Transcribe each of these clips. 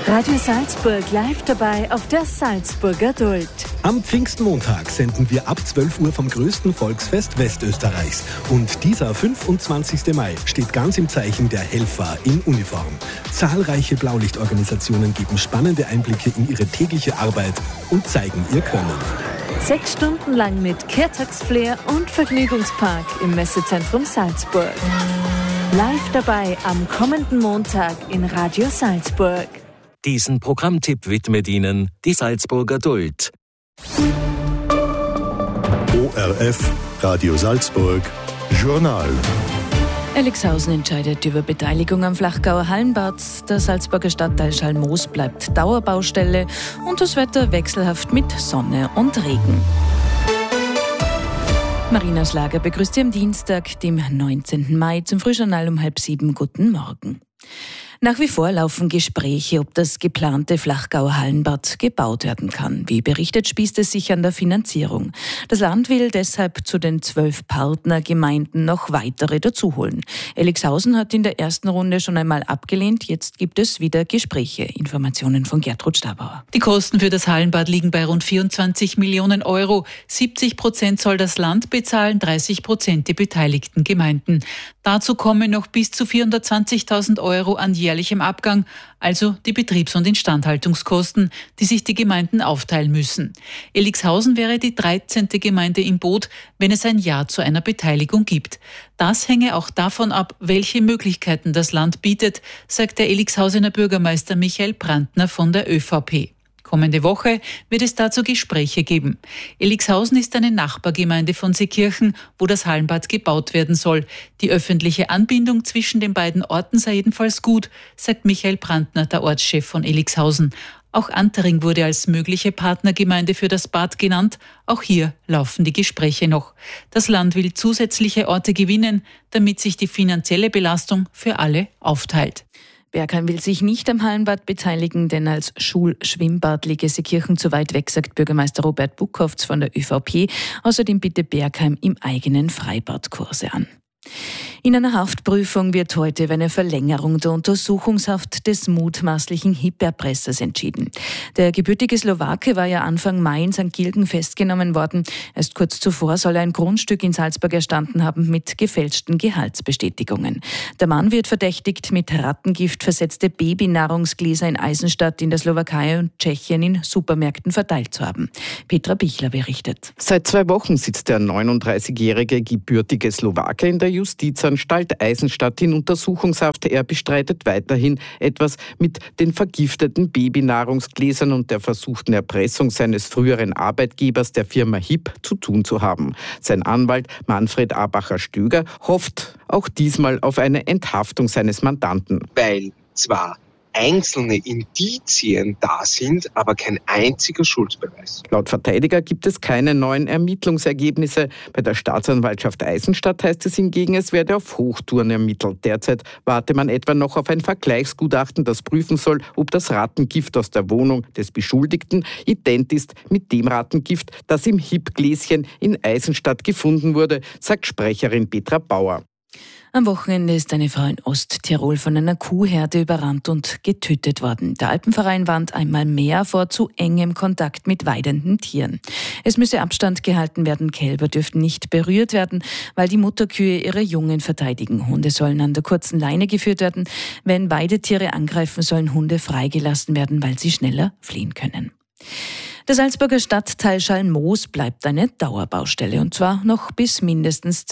Radio Salzburg live dabei auf der Salzburger Duld. Am Pfingstmontag senden wir ab 12 Uhr vom größten Volksfest Westösterreichs. Und dieser 25. Mai steht ganz im Zeichen der Helfer in Uniform. Zahlreiche Blaulichtorganisationen geben spannende Einblicke in ihre tägliche Arbeit und zeigen ihr Können. 6 Stunden lang mit Kehrtagsflair und Vergnügungspark im Messezentrum Salzburg. Live dabei am kommenden Montag in Radio Salzburg. Diesen Programmtipp widmet Ihnen die Salzburger Duld. ORF, Radio Salzburg, Journal. Elixhausen entscheidet über Beteiligung am Flachgauer Hallenbad. Der Salzburger Stadtteil Schalmoos bleibt Dauerbaustelle und das Wetter wechselhaft mit Sonne und Regen. Marina Schlager begrüßt Sie am Dienstag, dem 19. Mai, zum Frühjournal um 6:30. Guten Morgen. Nach wie vor laufen Gespräche, ob das geplante Flachgauer Hallenbad gebaut werden kann. Wie berichtet, spießt es sich an der Finanzierung. Das Land will deshalb zu den 12 Partnergemeinden noch weitere dazuholen. Elixhausen hat in der ersten Runde schon einmal abgelehnt. Jetzt gibt es wieder Gespräche. Informationen von Gertrud Stabauer. Die Kosten für das Hallenbad liegen bei rund 24 Millionen Euro. 70% soll das Land bezahlen, 30% die beteiligten Gemeinden. Dazu kommen noch bis zu 420.000 Euro an jährlichem Abgang, also die Betriebs- und Instandhaltungskosten, die sich die Gemeinden aufteilen müssen. Elixhausen wäre die 13. Gemeinde im Boot, wenn es ein Ja zu einer Beteiligung gibt. Das hänge auch davon ab, welche Möglichkeiten das Land bietet, sagt der Elixhausener Bürgermeister Michael Brandner von der ÖVP. Kommende Woche wird es dazu Gespräche geben. Elixhausen ist eine Nachbargemeinde von Seekirchen, wo das Hallenbad gebaut werden soll. Die öffentliche Anbindung zwischen den beiden Orten sei jedenfalls gut, sagt Michael Brandner, der Ortschef von Elixhausen. Auch Antering wurde als mögliche Partnergemeinde für das Bad genannt. Auch hier laufen die Gespräche noch. Das Land will zusätzliche Orte gewinnen, damit sich die finanzielle Belastung für alle aufteilt. Bergheim will sich nicht am Hallenbad beteiligen, denn als Schulschwimmbad liege Seekirchen zu weit weg, sagt Bürgermeister Robert Buckhoffs von der ÖVP. Außerdem bietet Bergheim im eigenen Freibad Kurse an. In einer Haftprüfung wird heute über eine Verlängerung der Untersuchungshaft des mutmaßlichen HIP-Erpressers entschieden. Der gebürtige Slowake war ja Anfang Mai in St. Gilgen festgenommen worden. Erst kurz zuvor soll er ein Grundstück in Salzburg erstanden haben mit gefälschten Gehaltsbestätigungen. Der Mann wird verdächtigt, mit Rattengift versetzte Babynahrungsgläser in Eisenstadt in der Slowakei und Tschechien in Supermärkten verteilt zu haben. Petra Bichler berichtet. Seit 2 Wochen sitzt der 39-jährige gebürtige Slowake in der Justizanstalt Eisenstadt in Untersuchungshaft. Er bestreitet weiterhin, etwas mit den vergifteten Babynahrungsgläsern und der versuchten Erpressung seines früheren Arbeitgebers, der Firma HIP, zu tun zu haben. Sein Anwalt Manfred Abacher-Stöger hofft auch diesmal auf eine Enthaftung seines Mandanten. Weil zwar einzelne Indizien da sind, aber kein einziger Schuldbeweis. Laut Verteidiger gibt es keine neuen Ermittlungsergebnisse. Bei der Staatsanwaltschaft Eisenstadt heißt es hingegen, es werde auf Hochtouren ermittelt. Derzeit warte man etwa noch auf ein Vergleichsgutachten, das prüfen soll, ob das Rattengift aus der Wohnung des Beschuldigten ident ist mit dem Rattengift, das im HIP-Gläschen in Eisenstadt gefunden wurde, sagt Sprecherin Petra Bauer. Am Wochenende ist eine Frau in Osttirol von einer Kuhherde überrannt und getötet worden. Der Alpenverein warnt einmal mehr vor zu engem Kontakt mit weidenden Tieren. Es müsse Abstand gehalten werden, Kälber dürften nicht berührt werden, weil die Mutterkühe ihre Jungen verteidigen. Hunde sollen an der kurzen Leine geführt werden. Wenn Weidetiere angreifen, sollen Hunde freigelassen werden, weil sie schneller fliehen können. Der Salzburger Stadtteil Schalmoos bleibt eine Dauerbaustelle, und zwar noch bis mindestens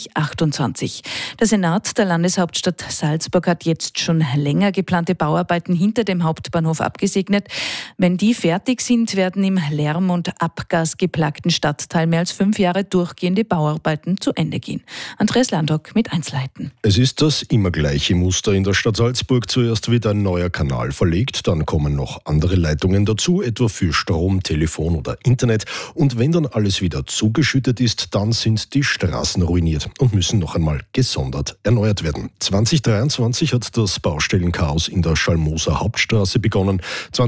2028. Der Senat der Landeshauptstadt Salzburg hat jetzt schon länger geplante Bauarbeiten hinter dem Hauptbahnhof abgesegnet. Wenn die fertig sind, werden im Lärm- und Abgasgeplagten Stadtteil mehr als 5 Jahre durchgehende Bauarbeiten zu Ende gehen. Andreas Landrock mit Einzelheiten. Es ist das immer gleiche Muster in der Stadt Salzburg. Zuerst wird ein neuer Kanal verlegt, dann kommen noch andere Leitungen dazu, etwa für Strom, Telefon oder Internet. Und wenn dann alles wieder zugeschüttet ist, dann sind die Straßen ruiniert und müssen noch einmal gesondert erneuert werden. 2023 hat das Baustellenchaos in der Schalmooser Hauptstraße begonnen.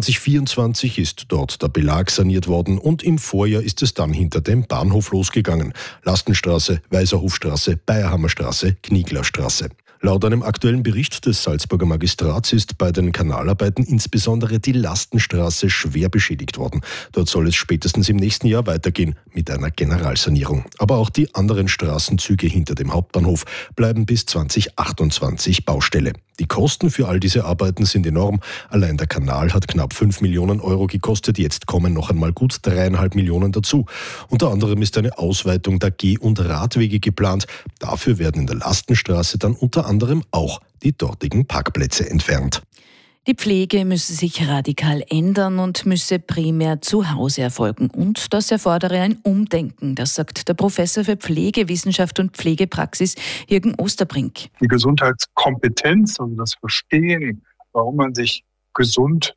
2024 ist dort der Belag saniert worden und im Vorjahr ist es dann hinter dem Bahnhof losgegangen. Lastenstraße, Weiserhofstraße, Bayerhammerstraße, Knieglerstraße. Laut einem aktuellen Bericht des Salzburger Magistrats ist bei den Kanalarbeiten insbesondere die Lastenstraße schwer beschädigt worden. Dort soll es spätestens im nächsten Jahr weitergehen mit einer Generalsanierung. Aber auch die anderen Straßenzüge hinter dem Hauptbahnhof bleiben bis 2028 Baustelle. Die Kosten für all diese Arbeiten sind enorm. Allein der Kanal hat knapp 5 Millionen Euro gekostet. Jetzt kommen noch einmal gut 3,5 Millionen dazu. Unter anderem ist eine Ausweitung der Geh- und Radwege geplant. Dafür werden in der Lastenstraße dann unter anderem auch die dortigen Parkplätze entfernt. Die Pflege müsse sich radikal ändern und müsse primär zu Hause erfolgen. Und das erfordere ein Umdenken, das sagt der Professor für Pflegewissenschaft und Pflegepraxis Jürgen Osterbrink. Die Gesundheitskompetenz und das Verstehen, warum man sich gesund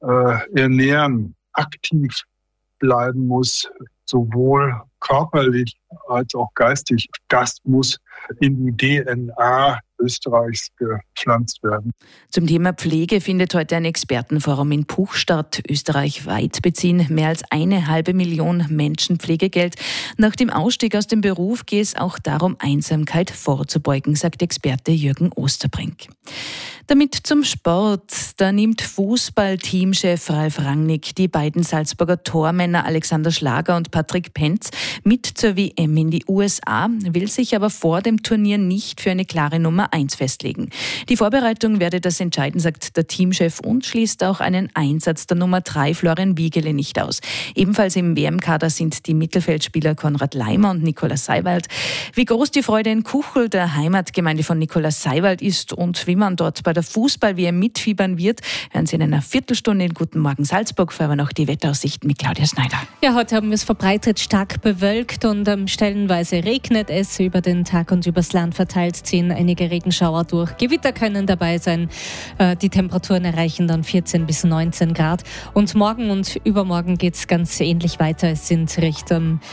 ernähren, aktiv bleiben muss, sowohl körperlich als auch geistig, das muss in die DNA Österreichs gepflanzt werden. Zum Thema Pflege findet heute ein Expertenforum in Puch statt. Österreichweit beziehen mehr als 1,5 Million Menschen Pflegegeld. Nach dem Ausstieg aus dem Beruf gehe es auch darum, Einsamkeit vorzubeugen, sagt Experte Jürgen Osterbrink. Damit zum Sport. Da nimmt Fußball-Teamchef Ralf Rangnick die beiden Salzburger Tormänner Alexander Schlager und Patrick Penz mit zur WM in die USA, will sich aber vor dem Turnier nicht für eine klare Nummer 1 festlegen. Die Vorbereitung werde das entscheiden, sagt der Teamchef und schließt auch einen Einsatz der Nummer 3 Florian Wiegele nicht aus. Ebenfalls im WM-Kader sind die Mittelfeldspieler Konrad Laimer und Nikolaus Seiwald. Wie groß die Freude in Kuchel, der Heimatgemeinde von Nikolaus Seiwald, ist und wie man dort bei der Fußball-WM mitfiebern wird, hören Sie in einer Viertelstunde in Guten Morgen Salzburg. Vorher noch die Wetteraussichten mit Claudia Schneider. Ja, heute haben wir es verbreitet stark bewölkt und stellenweise regnet es. Über den Tag und übers Land verteilt ziehen einige Regenschauer durch. Gewitter können dabei sein. Die Temperaturen erreichen dann 14 bis 19 Grad. Und morgen und übermorgen geht es ganz ähnlich weiter. Es sind recht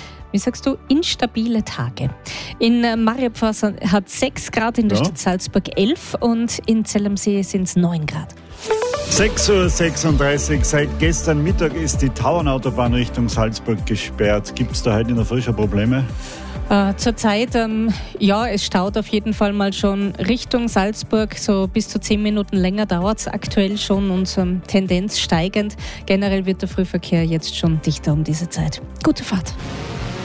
instabile Tage. In Mariapfors hat 6 Grad, in der Stadt Salzburg 11 und in Zell am See sind es 9 Grad. 6:36 Uhr. Seit gestern Mittag ist die Tauernautobahn Richtung Salzburg gesperrt. Gibt es da heute in der Früh schon Probleme? Zurzeit, es staut auf jeden Fall mal schon Richtung Salzburg. So bis zu 10 Minuten länger dauert es aktuell schon und Tendenz steigend. Generell wird der Frühverkehr jetzt schon dichter um diese Zeit. Gute Fahrt.